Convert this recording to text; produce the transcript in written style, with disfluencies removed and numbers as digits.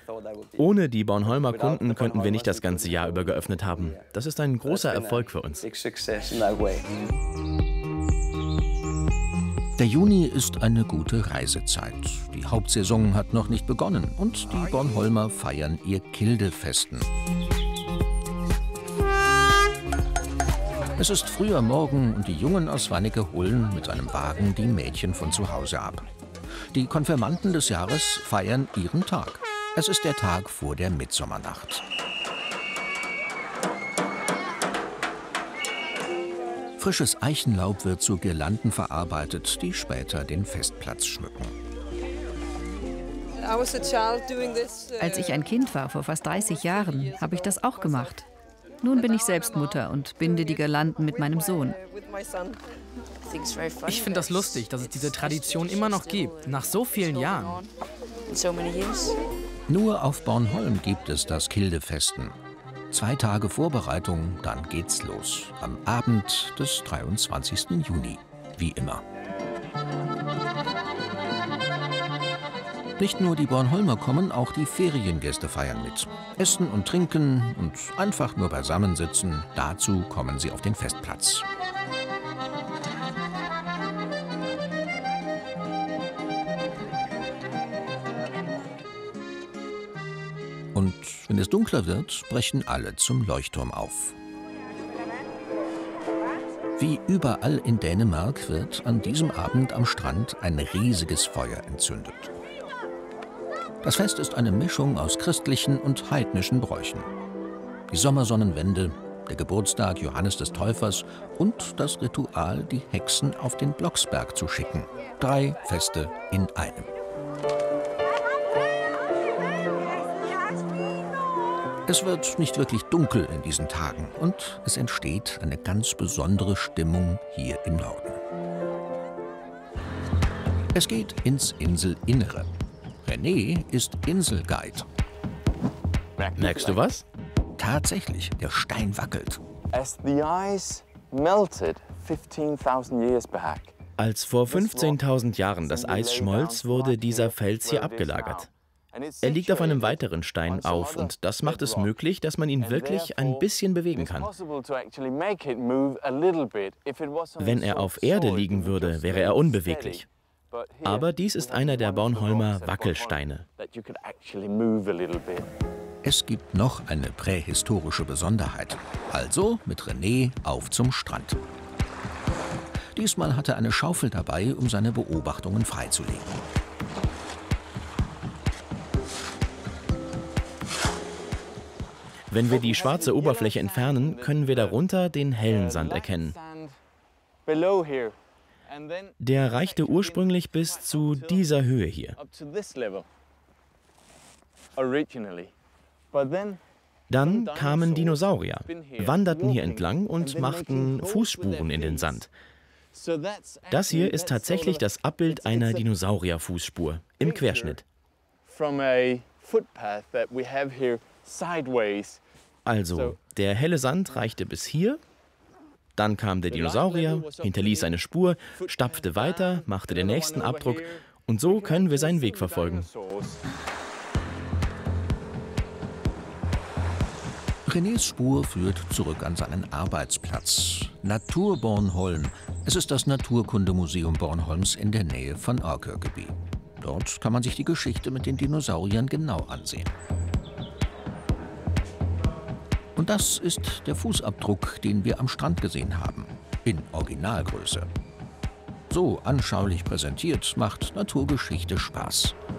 Ohne die Bornholmer Kunden könnten wir nicht das ganze Jahr über geöffnet haben. Das ist ein großer Erfolg für uns. Der Juni ist eine gute Reisezeit. Die Hauptsaison hat noch nicht begonnen und die Bornholmer feiern ihr Kildefesten. Es ist früher Morgen und die Jungen aus Wanneke holen mit einem Wagen die Mädchen von zu Hause ab. Die Konfirmanden des Jahres feiern ihren Tag. Es ist der Tag vor der Mitsommernacht. Frisches Eichenlaub wird zu Girlanden verarbeitet, die später den Festplatz schmücken. Als ich ein Kind war, vor fast 30 Jahren, habe ich das auch gemacht. Nun bin ich selbst Mutter und binde die Girlanden mit meinem Sohn. Ich finde das lustig, dass es diese Tradition immer noch gibt, nach so vielen Jahren. Nur auf Bornholm gibt es das Kildefesten. 2 Tage Vorbereitung, dann geht's los. Am Abend des 23. Juni, wie immer. Nicht nur die Bornholmer kommen, auch die Feriengäste feiern mit. Essen und trinken und einfach nur beisammensitzen, dazu kommen sie auf den Festplatz. Und wenn es dunkler wird, brechen alle zum Leuchtturm auf. Wie überall in Dänemark wird an diesem Abend am Strand ein riesiges Feuer entzündet. Das Fest ist eine Mischung aus christlichen und heidnischen Bräuchen. Die Sommersonnenwende, der Geburtstag Johannes des Täufers und das Ritual, die Hexen auf den Blocksberg zu schicken. 3 Feste in einem. Es wird nicht wirklich dunkel in diesen Tagen und es entsteht eine ganz besondere Stimmung hier im Norden. Es geht ins Inselinnere. René ist Inselguide. Merkst du was? Tatsächlich, der Stein wackelt. Als vor 15.000 Jahren das Eis schmolz, wurde dieser Fels hier abgelagert. Er liegt auf einem weiteren Stein auf und das macht es möglich, dass man ihn wirklich ein bisschen bewegen kann. Wenn er auf Erde liegen würde, wäre er unbeweglich. Aber dies ist einer der Bornholmer Wackelsteine. Es gibt noch eine prähistorische Besonderheit. Also mit René auf zum Strand. Diesmal hat er eine Schaufel dabei, um seine Beobachtungen freizulegen. Wenn wir die schwarze Oberfläche entfernen, können wir darunter den hellen Sand erkennen. Der reichte ursprünglich bis zu dieser Höhe hier. Dann kamen Dinosaurier, wanderten hier entlang und machten Fußspuren in den Sand. Das hier ist tatsächlich das Abbild einer Dinosaurierfußspur im Querschnitt. Also, der helle Sand reichte bis hier, dann kam der Dinosaurier, hinterließ eine Spur, stapfte weiter, machte den nächsten Abdruck und so können wir seinen Weg verfolgen. Renés Spur führt zurück an seinen Arbeitsplatz. Natur Bornholm. Es ist das Naturkundemuseum Bornholms in der Nähe von Akerkeby. Dort kann man sich die Geschichte mit den Dinosauriern genau ansehen. Und das ist der Fußabdruck, den wir am Strand gesehen haben. In Originalgröße. So anschaulich präsentiert macht Naturgeschichte Spaß.